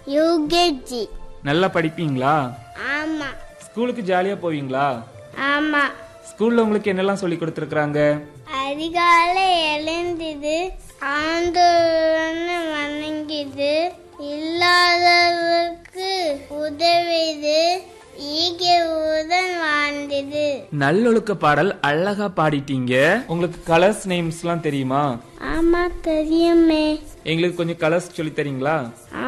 UKG. நல்லா படிப்பீங்களா? ஆமா. ஸ்கூலுக்கு ஜாலியா போவீங்களா? ஆமா. ஸ்கூல்ல உங்களுக்கு என்னெல்லாம் சொல்லி கொடுத்துருக்காங்க? அதிகாலை எழுந்தது, ஆண்டவனை வணங்கிது, இல்லாதவருக்கு உதவிது, ஈகையுடன் வாழ்ந்தது. நல்லொழுக்க பாடல் அழகா பாடிட்டீங்க. உங்களுக்கு கலர்ஸ் நேம்ஸ் எல்லாம் தெரியுமா? ஆமா தெரியுமே. எங்களுக்கு கொஞ்சம் கலர்ஸ் சொல்லி தரீங்களா?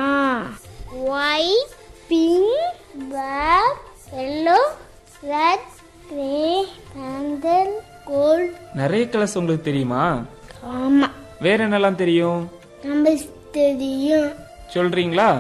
White, pink, black, yellow, red, grey, sandal, gold. நிறைய கலர்ஸ் உங்களுக்கு தெரியுமா? ஆமா. வேற என்னெல்லாம் தெரியும்? நம்பர்ஸ் தெரியும். சொல்றீங்களா?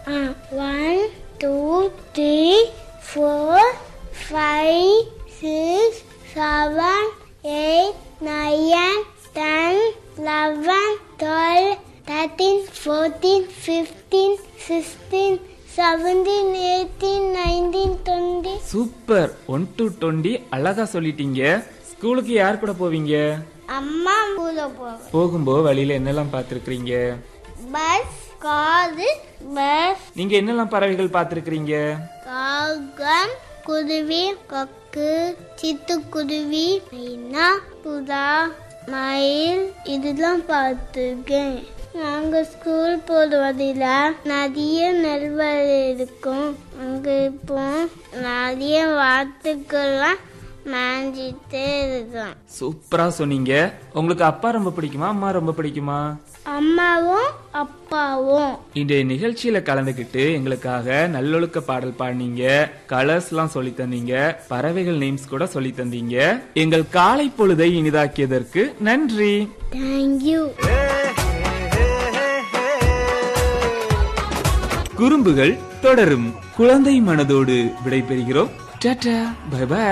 1 2 3 4 5 6 7 8 9 10 11 12 13 14 15 16 17 18 19 20. சூப்பர். 1 to 20 அழகா சொல்லிட்டீங்க. ஸ்கூலுக்கு யார் கூட போவீங்க? அம்மா கூட போவேன். போகும்போது வழியில என்னெல்லாம் பார்த்திருக்கீங்க? Bus, car, bus. நீங்க என்னெல்லாம் பறவைகள் பார்த்திருக்கீங்க? காகம், குருவி, கொக்கு, சிட்டுக்குருவி, மைனா, புறா, மயில், இதெல்லாம் பார்த்துருக்கேன். நாங்க ஸ்கூல் போடுவதில் நிறைய நெல்வரை இருக்கும். அங்க இப்போ நிறைய வாத்துக்கெல்லாம் மேஞ்சிட்டே இருக்கும். சூப்பரா சொன்னீங்க. உங்களுக்கு அப்பா ரொம்ப பிடிக்குமா, அம்மா ரொம்ப பிடிக்குமா? அம்மாவும் அப்பாவும். இன்றைய நிகழ்ச்சியில கலந்துகிட்டு எங்களுக்காக நல்லொழுக்க பாடல் பாடினீங்க, கலர்ஸ் எல்லாம் சொல்லி தந்தீங்க, பறவைகள் நேம்ஸ் கூட சொல்லி தந்தீங்க. எங்கள் காலை பொழுதை இனிதாக்கியதற்கு நன்றி. தேங்க்யூ. குறும்புகள் தொடரும். குழந்தை மனதோடு விடைபெறுகிறோம். Tata, by by.